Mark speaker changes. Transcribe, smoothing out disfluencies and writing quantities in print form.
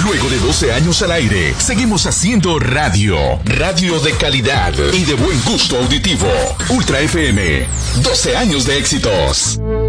Speaker 1: Luego de 12 años al aire, seguimos haciendo radio. Radio de calidad y de buen gusto auditivo. Ultra FM, 12 años de éxitos.